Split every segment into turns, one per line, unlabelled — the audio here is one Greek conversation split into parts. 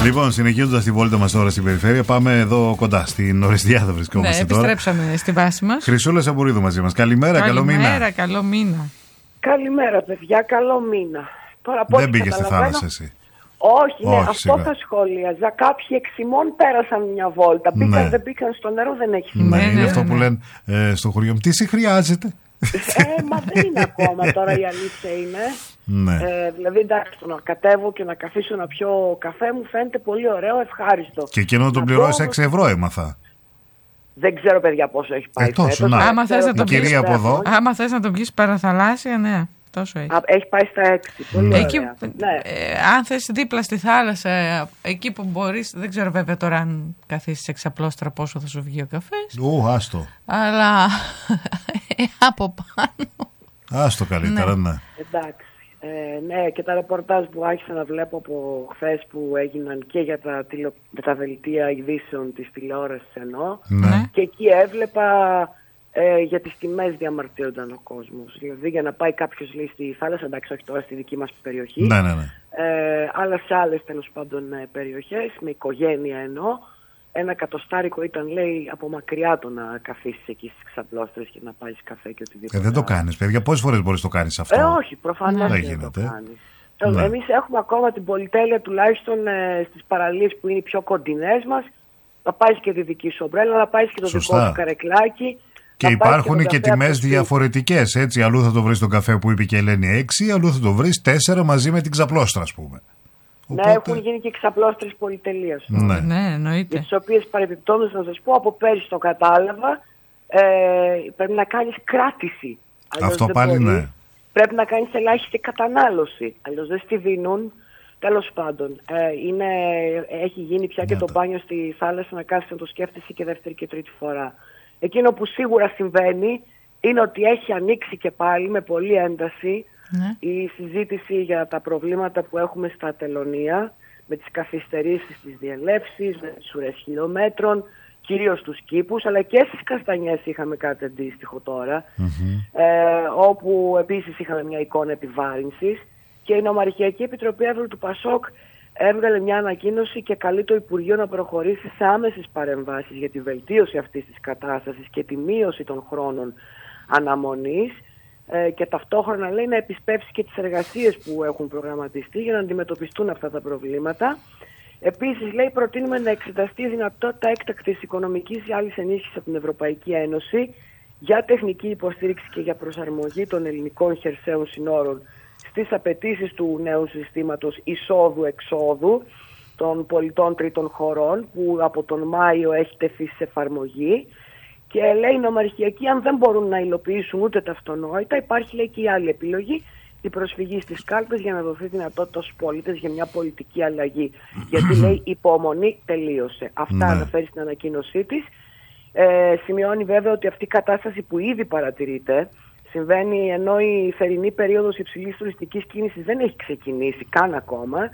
Λοιπόν, συνεχίζοντας τη βόλτα μας τώρα στην περιφέρεια, πάμε εδώ κοντά, στην Ορεστιάδα βρισκόμαστε τώρα.
Επιστρέψαμε στη βάση μας.
Χρυσούλα Σαμπουρίδου μαζί μας. Καλημέρα, καλό μήνα.
Καλημέρα, καλό μήνα.
Καλημέρα, παιδιά, καλό μήνα. Τώρα,
δεν πήγες στη θάλασσα εσύ?
Όχι, ναι, αυτό θα σχολίαζα. Κάποιοι εξημών πέρασαν μια βόλτα. Μπήκαν, δεν μπήκαν στο νερό, δεν έχει σημασία.
Ναι, είναι αυτό που λένε στο χωριό μου. Τι σε χρειάζεται?
Μα δεν είναι ακόμα τώρα, η αλήθεια είναι.
Ναι.
Δηλαδή, εντάξει, το να κατέβω και να καθίσω να πιω καφέ μου φαίνεται πολύ ωραίο, ευχάριστο.
Και εκείνο να τον πληρώσει 6 ευρώ έμαθα.
Δεν ξέρω, παιδιά, πόσο έχει πάει.
Άμα θες να τον πιεις παραθαλάσσια, ναι. Τόσο έχει.
Έχει πάει στα 6. Πολύ ωραία. Ναι.
Αν θες δίπλα στη θάλασσα, εκεί που μπορείς, δεν ξέρω βέβαια τώρα αν καθίσεις εξαπλώστρα πόσο θα σου βγει ο καφές.
Άστο.
Αλλά από πάνω.
Άστο καλύτερα, ναι.
Εντάξει. Ναι, και τα ρεπορτάζ που άρχισα να βλέπω από χθες που έγιναν και για τα δελτία ειδήσεων της τηλεόρασης εννοώ.
Ναι.
Και εκεί έβλεπα για τις τιμές διαμαρτύρονταν ο κόσμος. Δηλαδή για να πάει κάποιος, λέει, στη θάλασσα, εντάξει, όχι τώρα στη δική μας περιοχή,
ναι.
αλλά σε άλλες τέλος πάντων περιοχές, με οικογένεια εννοώ, ένα εκατοστάρικο ήταν, λέει, από μακριά το να καθίσεις εκεί στις ξαπλώστρες και να πάρεις καφέ και οτιδήποτε.
Δεν το κάνεις, παιδιά. Πόσες φορές μπορείς να το κάνεις αυτό?
Όχι, προφανώς
δεν
γίνεται.
Το κάνεις.
Ναι. Εμείς έχουμε ακόμα την πολυτέλεια, τουλάχιστον στις παραλίες που είναι οι πιο κοντινές μας, να πάρεις και τη δική σου ομπρέλα, να πάρεις και το δικό σου καρεκλάκι.
Και υπάρχουν και τιμές διαφορετικές. Έτσι, αλλού θα το βρεις τον καφέ που είπε και η Ελένη 6, αλλού θα το βρεις 4 μαζί με την ξαπλώστρα, ας πούμε.
Ναι, έχουν γίνει και ξαπλώστρες πολυτελείας.
Ναι, εννοείται.
Τις οποίες παρεμπιπτόντως να σας πω, από πέρυσι το κατάλαβα, πρέπει να κάνεις κράτηση.
Αυτό πάλι ναι.
Πρέπει να κάνεις ελάχιστη κατανάλωση. Αλλιώς δεν στη δίνουν. Τέλος πάντων, έχει γίνει πια και το μπάνιο στη θάλασσα να κάθεσαι να το σκέφτεσαι και δεύτερη και τρίτη φορά. Εκείνο που σίγουρα συμβαίνει είναι ότι έχει ανοίξει και πάλι με πολλή ένταση η συζήτηση για τα προβλήματα που έχουμε στα τελωνεία, με τις καθυστερήσεις της διελεύσης, με τις ουρές χιλιόμετρων, κυρίως στους κήπους, αλλά και στις Καστανιές είχαμε κάτι αντίστοιχο τώρα, όπου επίσης είχαμε μια εικόνα επιβάρυνσης, και η Νομαρχιακή Επιτροπή Εύρου του Πασόκ έβγαλε μια ανακοίνωση και καλεί το Υπουργείο να προχωρήσει σε άμεσες παρεμβάσεις για τη βελτίωση αυτής της κατάστασης και τη μείωση των χρόνων αναμονής, και ταυτόχρονα, λέει, να επισπεύσει και τις εργασίες που έχουν προγραμματιστεί για να αντιμετωπιστούν αυτά τα προβλήματα. Επίσης, λέει, προτείνουμε να εξεταστεί η δυνατότητα έκτακτης οικονομικής ή άλλης ενίσχυσης από την Ευρωπαϊκή Ένωση για τεχνική υποστήριξη και για προσαρμογή των ελληνικών χερσαίων συνόρων στις απαιτήσεις του νέου συστήματος εισόδου-εξόδου των πολιτών τρίτων χωρών, που από τον Μάιο έχει τεθεί σε εφαρμογή. Και, λέει, η Νομαρχιακή, αν δεν μπορούν να υλοποιήσουν ούτε τα αυτονόητα, υπάρχει, λέει, και η άλλη επιλογή, η προσφυγή στις κάλπες για να δοθεί δυνατότητα στους πολίτες για μια πολιτική αλλαγή. Γιατί, λέει, η υπομονή τελείωσε. Αυτά αναφέρει στην ανακοίνωσή της. Σημειώνει βέβαια ότι αυτή η κατάσταση που ήδη παρατηρείται συμβαίνει ενώ η θερινή περίοδος υψηλής τουριστικής κίνησης δεν έχει ξεκινήσει καν ακόμα,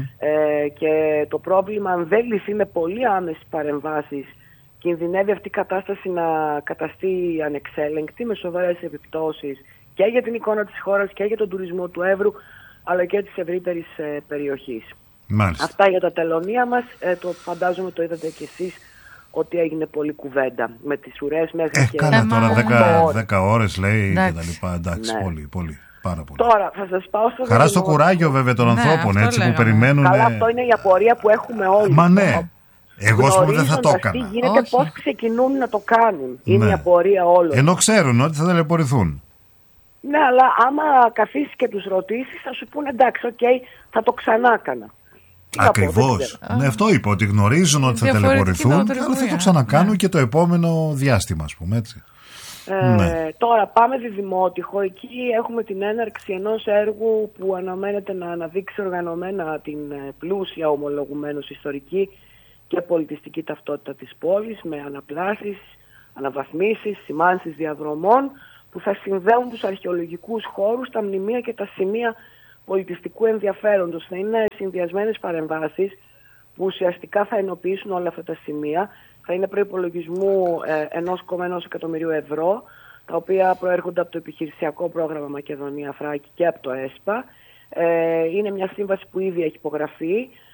και το πρόβλημα, αν δεν λυθεί με πολύ άμεσες παρεμβάσεις, κινδυνεύει αυτή η κατάσταση να καταστεί ανεξέλεγκτη, με σοβαρές επιπτώσεις και για την εικόνα της χώρας και για τον τουρισμό του Εύρου, αλλά και της ευρύτερης περιοχής.
Μάλιστα.
Αυτά για τα τελωνία μας. Το φαντάζομαι το είδατε κι εσείς ότι έγινε πολλή κουβέντα με τις ουρές μέχρι και...
Καλά, τώρα 10 ώρες λέει και τα λοιπά. Εντάξει, πολύ, πάρα πολύ.
Τώρα θα σας πάω στο...
Χαρά στο κουράγιο βέβαια των ανθρώπων, έτσι, που περιμένουν...
Καλά, αυτό είναι η απορία που έχουμε όλοι.
Μα ναι. Εγώ, ας πούμε, δεν θα το έκανα.
Τι γίνεται, πώς ξεκινούν να το κάνουν. Είναι η απορία όλων.
Ενώ ξέρουν ότι θα ταλαιπωρηθούν.
Ναι, αλλά άμα καθίσεις και τους ρωτήσεις, θα σου πούνε εντάξει, θα το ξανά έκανα.
Ακριβώς. Ναι, αυτό είπα, ότι γνωρίζουν ότι θα ταλαιπωρηθούν, αλλά θα το ξανακάνουν και το επόμενο διάστημα, ας πούμε, έτσι.
Τώρα πάμε στη Δημότυχο. Εκεί έχουμε την έναρξη ενός έργου που αναμένεται να αναδείξει οργανωμένα την πλούσια, ομολογουμένως, ιστορική και πολιτιστική ταυτότητα της πόλης, με αναπλάσεις, αναβαθμίσεις, σημάνσεις διαδρομών που θα συνδέουν τους αρχαιολογικούς χώρους, τα μνημεία και τα σημεία πολιτιστικού ενδιαφέροντος. Θα είναι συνδυασμένες παρεμβάσεις που ουσιαστικά θα ενοποιήσουν όλα αυτά τα σημεία. Θα είναι προϋπολογισμού 1,1 εκατομμυρίου ευρώ, τα οποία προέρχονται από το επιχειρησιακό πρόγραμμα Μακεδονία Θράκη και από το ΕΣΠΑ. Είναι μια σύμβαση που ήδη έχει υπογραφεί,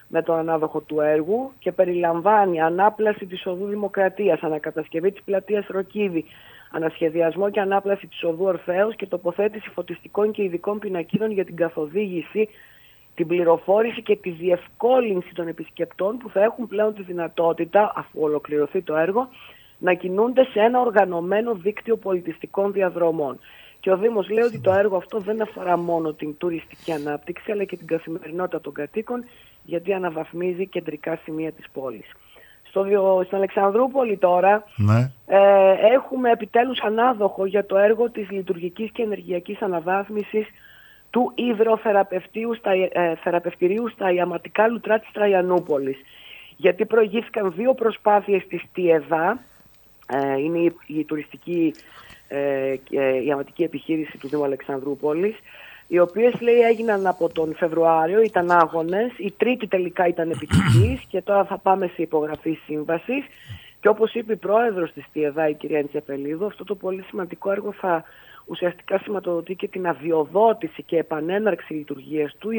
με τον ανάδοχο του έργου και περιλαμβάνει ανάπλαση της οδού Δημοκρατίας, ανακατασκευή της πλατείας Ροκίδη, ανασχεδιασμό και ανάπλαση της οδού Ορφέως και τοποθέτηση φωτιστικών και ειδικών πινακίδων για την καθοδήγηση, την πληροφόρηση και τη διευκόλυνση των επισκεπτών που θα έχουν πλέον τη δυνατότητα, αφού ολοκληρωθεί το έργο, να κινούνται σε ένα οργανωμένο δίκτυο πολιτιστικών διαδρομών. Και ο Δήμος λέει ότι το έργο αυτό δεν αφορά μόνο την τουριστική ανάπτυξη, αλλά και την καθημερινότητα των κατοίκων, γιατί αναβαθμίζει κεντρικά σημεία της πόλης. Στην Αλεξανδρούπολη τώρα έχουμε επιτέλους ανάδοχο για το έργο της λειτουργικής και ενεργειακής αναβάθμισης του υδροθεραπευτηρίου στα ιαματικά λουτρά της Τραϊανούπολης. Γιατί προηγήθηκαν 2 προσπάθειες της ΤΙΕΔΑ, είναι η τουριστική ιαματική επιχείρηση του Δήμου Αλεξανδρούπολης, οι οποίες λέει έγιναν από τον Φεβρουάριο, ήταν άγονες, η τρίτη τελικά ήταν επιτυχής και τώρα θα πάμε σε υπογραφή σύμβασης. Και όπως είπε η πρόεδρος της ΤΙΕΔΑ, η κυρία Τσεπελίδου, αυτό το πολύ σημαντικό έργο θα ουσιαστικά σηματοδοτεί και την αδειοδότηση και επανέναρξη λειτουργίας του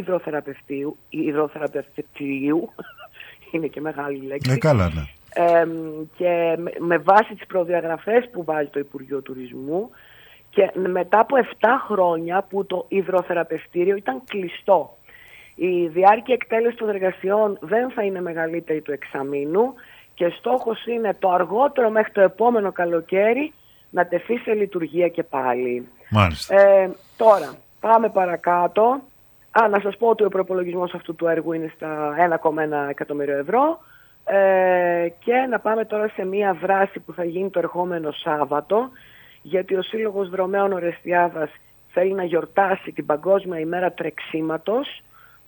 υδροθεραπευτηρίου, είναι και μεγάλη λέξη,
καλά, ναι.
Και με βάση τις προδιαγραφές που βάζει το Υπουργείο Τουρισμού, και μετά από 7 χρόνια που το υδροθεραπευτήριο ήταν κλειστό. Η διάρκεια εκτέλεσης των εργασιών δεν θα είναι μεγαλύτερη του εξαμήνου και στόχος είναι το αργότερο μέχρι το επόμενο καλοκαίρι να τεθεί σε λειτουργία και πάλι.
Μάλιστα.
Τώρα, πάμε παρακάτω. Να σας πω ότι ο προπολογισμός αυτού του έργου είναι στα 1,1 εκατομμύριο ευρώ. Και να πάμε τώρα σε μία δράση που θα γίνει το ερχόμενο Σάββατο, γιατί ο Σύλλογος Δρομέων Ορεστιάδας θέλει να γιορτάσει την Παγκόσμια ημέρα τρεξίματος,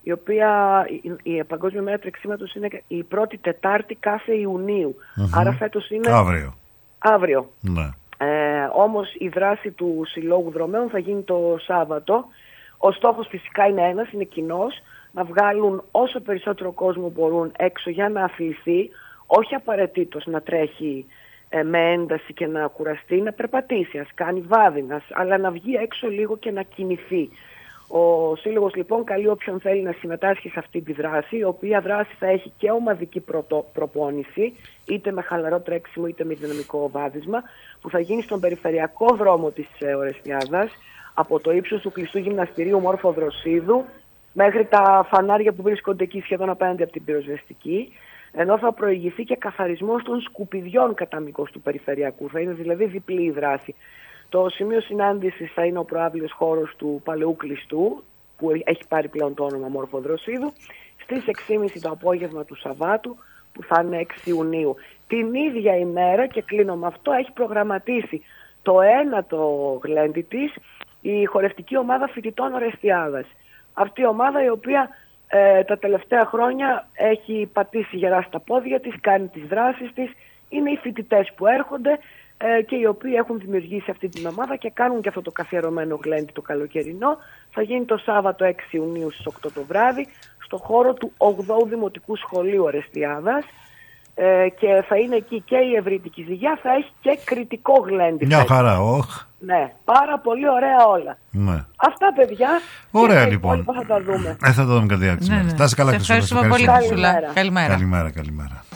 η Παγκόσμια ημέρα τρεξίματος είναι η 1η Τετάρτη κάθε Ιουνίου. Άρα φέτος είναι αύριο.
Ναι.
Όμως η δράση του Συλλόγου Δρομέων θα γίνει το Σάββατο. Ο στόχος φυσικά είναι ένας, είναι κοινός, να βγάλουν όσο περισσότερο κόσμο μπορούν έξω για να αθληθεί, όχι απαραίτητος να τρέχει με ένταση και να κουραστεί, να περπατήσει, ας κάνει βάδινα, αλλά να βγει έξω λίγο και να κινηθεί. Ο Σύλλογος λοιπόν καλεί όποιον θέλει να συμμετάσχει σε αυτή τη δράση, η οποία δράση θα έχει και ομαδική προπόνηση, είτε με χαλαρό τρέξιμο είτε με δυναμικό βάδισμα, που θα γίνει στον περιφερειακό δρόμο της Ορεστιάδας, από το ύψος του κλειστού γυμναστηρίου Μόρφο Δροσίδου μέχρι τα φανάρια που βρίσκονται εκεί σχεδόν απέναντι από την πυροσβεστική, ενώ θα προηγηθεί και καθαρισμός των σκουπιδιών κατά μήκος του περιφερειακού. Θα είναι δηλαδή διπλή η δράση. Το σημείο συνάντησης θα είναι ο προάβλιος χώρος του Παλαιού Κλειστού, που έχει πάρει πλέον το όνομα Μόρφο Δροσίδου, στις 6.30 το απόγευμα του Σαββάτου, που θα είναι 6 Ιουνίου. Την ίδια ημέρα, και κλείνω με αυτό, έχει προγραμματίσει το 9ο γλέντι της η χορευτική ομάδα φοιτητών Ορεστιάδας. Αυτή η ομάδα η οποία τα τελευταία χρόνια έχει πατήσει γερά στα πόδια της, κάνει τις δράσεις της, είναι οι φοιτητές που έρχονται και οι οποίοι έχουν δημιουργήσει αυτή την ομάδα και κάνουν και αυτό το καθιερωμένο γλέντι το καλοκαιρινό. Θα γίνει το Σάββατο 6 Ιουνίου στις 8 το βράδυ στο χώρο του 8ου Δημοτικού Σχολείου Ορεστιάδας, και θα είναι εκεί και η Ευρυτική Ζυγιά, θα έχει και κριτικό γλέντι.
Μια χαρά,
Ναι, πάρα πολύ ωραία όλα.
Ναι.
Αυτά, παιδιά.
Ωραία, λοιπόν.
Θα τα δούμε.
Θα τα δούμε κατά τη διάρκεια.
Ναι.
Να είσαι καλά,
ευχαριστούμε πολύ. Καλημέρα.
Καλημέρα.